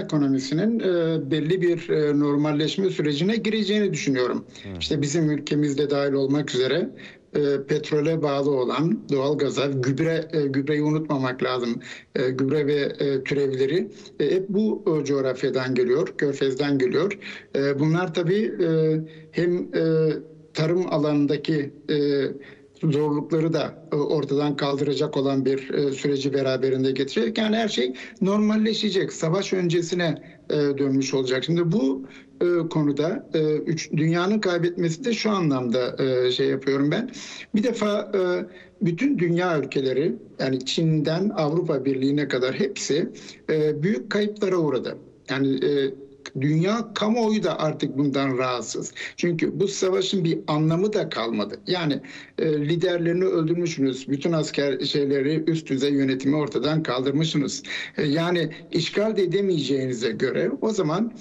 ekonomisinin belli bir normalleşme sürecine gireceğini düşünüyorum. İşte bizim ülkemizde dahil olmak üzere petrole bağlı olan doğalgaza, gübreyi unutmamak lazım. Gübre ve türevleri hep bu coğrafyadan geliyor, Körfez'den geliyor. Bunlar tabii hem tarım alanındaki zorlukları da ortadan kaldıracak olan bir süreci beraberinde getirecek. Yani her şey normalleşecek. Savaş öncesine dönmüş olacak. Şimdi bu konuda dünyanın kaybetmesi de şu anlamda şey yapıyorum ben. Bir defa bütün dünya ülkeleri, yani Çin'den Avrupa Birliği'ne kadar hepsi büyük kayıplara uğradı. Yani dünya kamuoyu da artık bundan rahatsız. Çünkü bu savaşın bir anlamı da kalmadı. Yani liderlerini öldürmüşsünüz. Bütün asker şeyleri, üst düzey yönetimi ortadan kaldırmışsınız. Yani işgal de edemeyeceğinize göre o zaman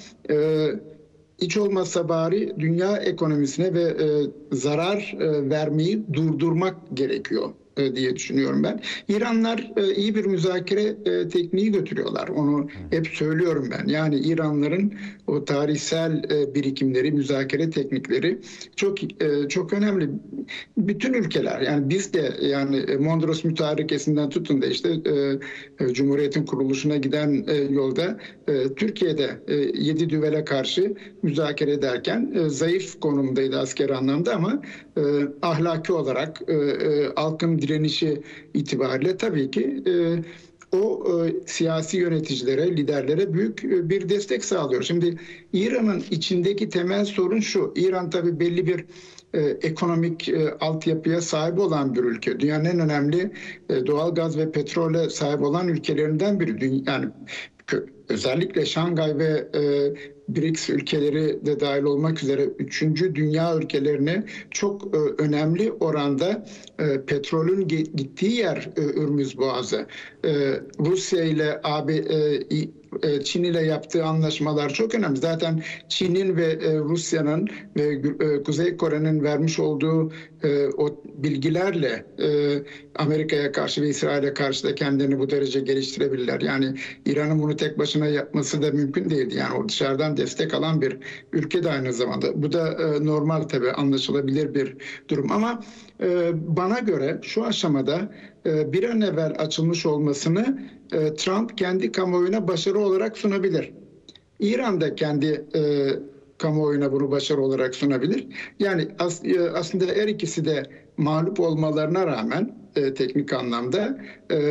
hiç olmazsa bari dünya ekonomisine ve zarar vermeyi durdurmak gerekiyor diye düşünüyorum ben. İranlar iyi bir müzakere tekniği götürüyorlar. Onu hep söylüyorum ben. Yani İranların o tarihsel birikimleri, müzakere teknikleri çok önemli. Bütün ülkeler, yani biz de, yani Mondros Mütarekesi'nden tutun da işte Cumhuriyet'in kuruluşuna giden yolda Türkiye'de 7 düvele karşı müzakere ederken zayıf konumdaydı askeri anlamda ama ahlaki olarak halkın direnişi itibariyle tabii ki o siyasi yöneticilere, liderlere büyük bir destek sağlıyor. Şimdi İran'ın içindeki temel sorun şu. İran tabii belli bir ekonomik altyapıya sahip olan bir ülke. Dünyanın en önemli doğal gaz ve petrole sahip olan ülkelerinden biri. Yani özellikle Şangay ve BRICS ülkeleri de dahil olmak üzere 3. dünya ülkelerine çok önemli oranda petrolün gittiği yer Ürmüz Boğazı. Rusya ile Çin ile yaptığı anlaşmalar çok önemli. Zaten Çin'in ve Rusya'nın ve Kuzey Kore'nin vermiş olduğu o bilgilerle Amerika'ya karşı ve İsrail'e karşı da kendilerini bu derece geliştirebilirler. Yani İran'ın bunu tek başına yapması da mümkün değildi. Yani o dışarıdan destek alan bir ülke de aynı zamanda. Bu da normal, tabii anlaşılabilir bir durum ama bana göre şu aşamada bir an evvel açılmış olmasını Trump kendi kamuoyuna başarı olarak sunabilir. İran da kendi kamuoyuna bunu başarı olarak sunabilir. Yani aslında her ikisi de mağlup olmalarına rağmen teknik anlamda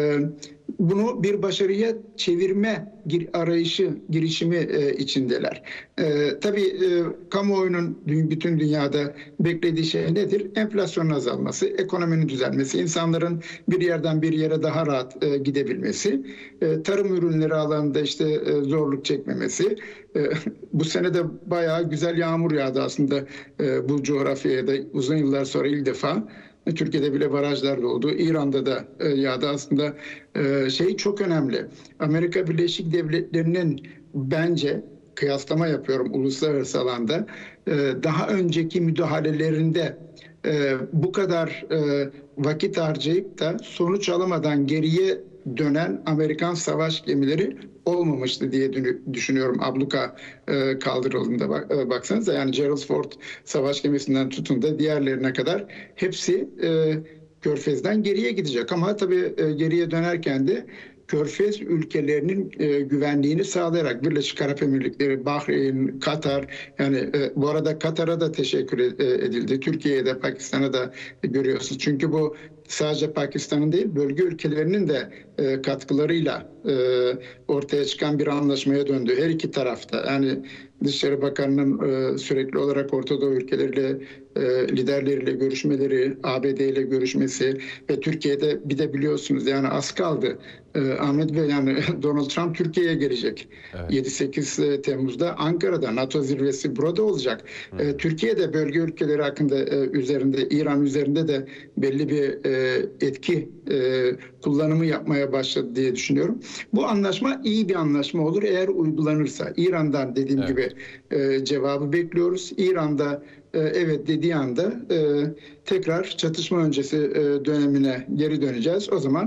bunu bir başarıya çevirme girişimi içindeler. Tabii kamuoyunun bütün dünyada beklediği şey nedir? Enflasyonun azalması, ekonominin düzelmesi, insanların bir yerden bir yere daha rahat gidebilmesi, tarım ürünleri alanında işte zorluk çekmemesi. Bu sene de bayağı güzel yağmur yağdı aslında bu coğrafyaya da uzun yıllar sonra ilk defa. Türkiye'de bile barajlar doldu. İran'da da yağdı. Aslında şey çok önemli. Amerika Birleşik Devletleri'nin bence, kıyaslama yapıyorum uluslararası alanda, daha önceki müdahalelerinde bu kadar vakit harcayıp da sonuç alamadan geriye dönen Amerikan savaş gemileri olmamıştı diye düşünüyorum. Abluka kaldırıldığında baksanıza, yani Gerald Ford savaş gemisinden tutun da diğerlerine kadar hepsi Körfez'den geriye gidecek. Ama tabii geriye dönerken de Körfez ülkelerinin güvenliğini sağlayarak Birleşik Arap Emirlikleri, Bahreyn, Katar, yani bu arada Katar'a da teşekkür edildi. Türkiye'ye de, Pakistan'a da görüyorsunuz. Çünkü bu sadece Pakistan'ın değil, bölge ülkelerinin de katkılarıyla ortaya çıkan bir anlaşmaya döndü. Her iki tarafta. Yani Dışişleri Bakanı'nın sürekli olarak Orta Doğu ülkeleriyle, liderleriyle görüşmeleri, ABD ile görüşmesi ve Türkiye'de bir de biliyorsunuz yani az kaldı. Ahmet Bey, yani Donald Trump Türkiye'ye gelecek. Evet. 7-8 Temmuz'da Ankara'da NATO zirvesi burada olacak. Türkiye'de bölge ülkeleri hakkında üzerinde, İran üzerinde de belli bir etki kullanımı yapmaya başladı diye düşünüyorum. Bu anlaşma iyi bir anlaşma olur eğer uygulanırsa. İran'dan dediğim gibi cevabı bekliyoruz. İran'da evet dediği anda tekrar çatışma öncesi dönemine geri döneceğiz. O zaman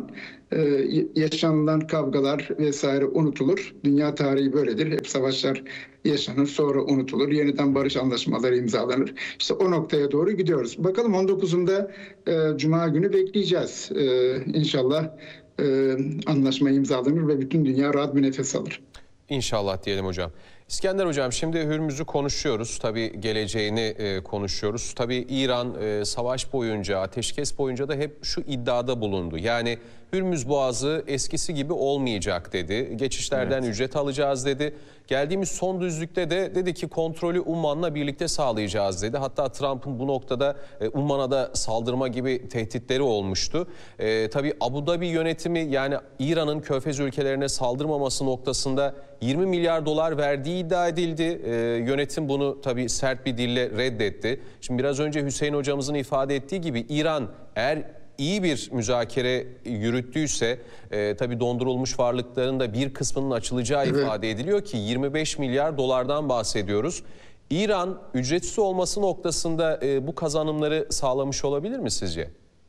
yaşanılan kavgalar vesaire unutulur. Dünya tarihi böyledir. Hep savaşlar yaşanır, sonra unutulur. Yeniden barış anlaşmaları imzalanır. İşte o noktaya doğru gidiyoruz. Bakalım 19'unda Cuma günü bekleyeceğiz. İnşallah anlaşma imzalanır ve bütün dünya rahat bir nefes alır. İnşallah diyelim hocam. İskender hocam, şimdi Hürmüz'ü konuşuyoruz. Tabii geleceğini konuşuyoruz. Tabii İran savaş boyunca, ateşkes boyunca da hep şu iddiada bulundu. Yani Hürmüz Boğazı eskisi gibi olmayacak dedi. Geçişlerden ücret alacağız dedi. Geldiğimiz son düzlükte de dedi ki kontrolü Umman'la birlikte sağlayacağız dedi. Hatta Trump'ın bu noktada Umman'a da saldırma gibi tehditleri olmuştu. Tabii Abu Dhabi yönetimi, yani İran'ın Körfez ülkelerine saldırmaması noktasında 20 milyar dolar verdiği iddia edildi. Yönetim bunu tabii sert bir dille reddetti. Şimdi biraz önce Hüseyin hocamızın ifade ettiği gibi İran eğer iyi bir müzakere yürüttüyse tabii dondurulmuş varlıkların da bir kısmının açılacağı ifade ediliyor ki 25 milyar dolardan bahsediyoruz. İran ücretsiz olması noktasında bu kazanımları sağlamış olabilir mi sizce?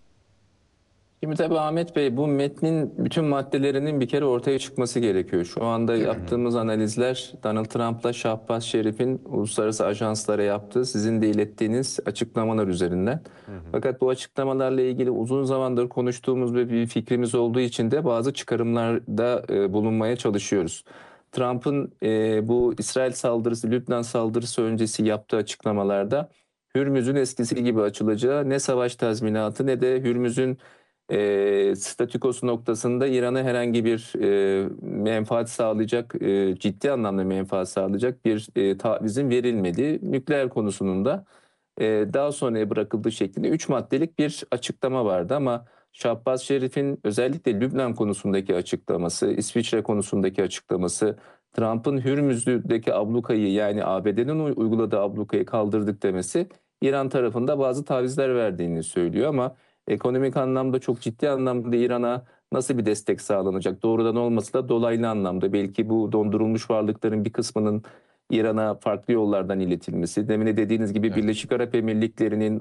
Şimdi tabii Ahmet Bey, bu metnin bütün maddelerinin bir kere ortaya çıkması gerekiyor. Şu anda yaptığımız analizler Donald Trump'la Şahbaz Şerif'in uluslararası ajanslara yaptığı, sizin de ilettiğiniz açıklamalar üzerinden. Fakat bu açıklamalarla ilgili uzun zamandır konuştuğumuz ve bir fikrimiz olduğu için de bazı çıkarımlarda bulunmaya çalışıyoruz. Trump'ın bu İsrail saldırısı, Lübnan saldırısı öncesi yaptığı açıklamalarda Hürmüz'ün eskisi gibi açılacağı, ne savaş tazminatı ne de Hürmüz'ün statükosu noktasında İran'a herhangi bir menfaat sağlayacak, ciddi anlamda menfaat sağlayacak bir tavizin verilmediği, nükleer konusunun da daha sonraya bırakıldığı şeklinde 3 maddelik bir açıklama vardı. Ama Şahbaz Şerif'in özellikle Lübnan konusundaki açıklaması, İsviçre konusundaki açıklaması, Trump'ın Hürmüz'deki ablukayı, yani ABD'nin uyguladığı ablukayı kaldırdık demesi İran tarafında bazı tavizler verdiğini söylüyor. Ama ekonomik anlamda çok ciddi anlamda İran'a nasıl bir destek sağlanacak? Doğrudan olmasa da dolaylı anlamda belki bu dondurulmuş varlıkların bir kısmının İran'a farklı yollardan iletilmesi. Demin de dediğiniz gibi Birleşik Arap Emirlikleri'nin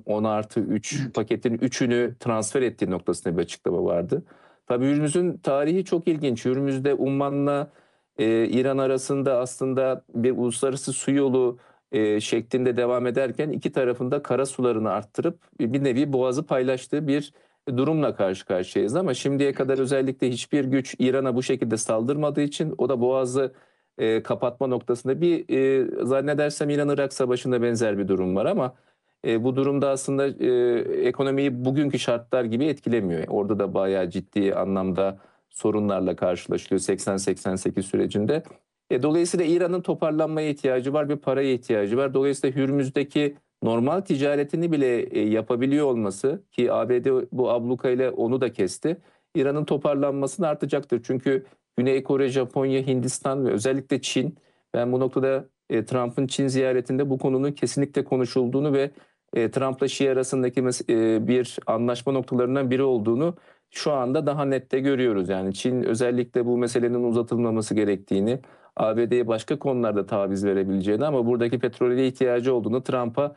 10+3 paketin 3'ünü transfer ettiği noktasında bir açıklama vardı. Tabii Hürmüz'ün tarihi çok ilginç. Hürmüz'de Umman'la İran arasında aslında bir uluslararası su yolu şeklinde devam ederken iki tarafında kara sularını arttırıp bir nevi boğazı paylaştığı bir durumla karşı karşıyayız. Ama şimdiye kadar özellikle hiçbir güç İran'a bu şekilde saldırmadığı için o da boğazı kapatma noktasında bir zannedersem İran-Irak Savaşı'nda benzer bir durum var. Ama bu durumda aslında ekonomiyi bugünkü şartlar gibi etkilemiyor. Orada da bayağı ciddi anlamda sorunlarla karşılaşılıyor 80-88 sürecinde. Dolayısıyla İran'ın toparlanmaya ihtiyacı var, bir paraya ihtiyacı var. Dolayısıyla Hürmüz'deki normal ticaretini bile yapabiliyor olması, ki ABD bu abluka ile onu da kesti, İran'ın toparlanmasını artacaktır. Çünkü Güney Kore, Japonya, Hindistan ve özellikle Çin, ben bu noktada Trump'ın Çin ziyaretinde bu konunun kesinlikle konuşulduğunu ve Trump'la Şii arasındaki bir anlaşma noktalarından biri olduğunu şu anda daha nette görüyoruz. Yani Çin özellikle bu meselenin uzatılmaması gerektiğini, ABD'ye başka konularda taviz verebileceğini ama buradaki petrole ihtiyacı olduğunu Trump'a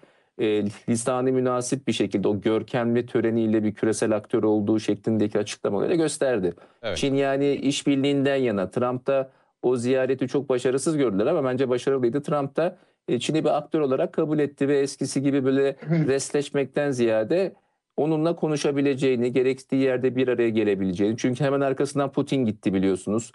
lisanı münasip bir şekilde o görkemli töreniyle bir küresel aktör olduğu şeklindeki açıklamaları gösterdi. Evet. Çin yani işbirliğinden yana, Trump da o ziyareti çok başarısız gördüler ama bence başarılıydı. Trump da Çin'i bir aktör olarak kabul etti ve eskisi gibi böyle restleşmekten ziyade onunla konuşabileceğini, gerektiği yerde bir araya gelebileceğini. Çünkü hemen arkasından Putin gitti biliyorsunuz.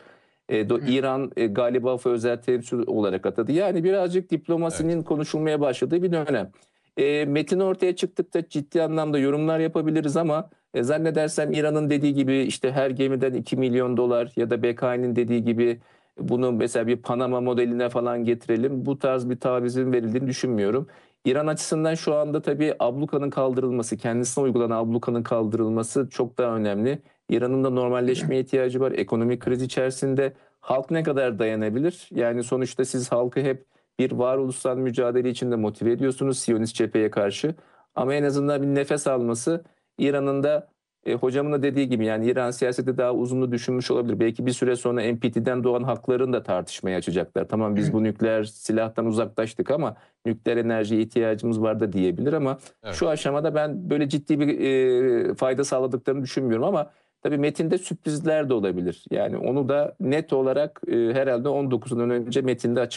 İran galiba özel temsil olarak atadı. Yani birazcık diplomasinin konuşulmaya başladığı bir dönem. Metin ortaya çıktıkça ciddi anlamda yorumlar yapabiliriz ama zannedersem İran'ın dediği gibi işte her gemiden 2 milyon dolar ya da BK'nin dediği gibi bunu mesela bir Panama modeline falan getirelim. Bu tarz bir tavizin verildiğini düşünmüyorum. İran açısından şu anda tabii ablukanın kaldırılması, kendisine uygulanan ablukanın kaldırılması çok daha önemli. İran'ın da normalleşmeye ihtiyacı var. Ekonomik kriz içerisinde halk ne kadar dayanabilir? Yani sonuçta siz halkı hep bir varoluşsal mücadele içinde motive ediyorsunuz Siyonist cepheye karşı. Ama en azından bir nefes alması, İran'ın da hocamın da dediği gibi, yani İran siyaseti daha uzunlu düşünmüş olabilir. Belki bir süre sonra NPT'den doğan hakların da tartışmaya açacaklar. Tamam, biz bu nükleer silahtan uzaklaştık ama nükleer enerjiye ihtiyacımız var da diyebilir ama şu aşamada ben böyle ciddi bir fayda sağladıklarını düşünmüyorum ama Tabii metinde sürprizler de olabilir. Yani onu da net olarak herhalde 19'undan önce metinde açık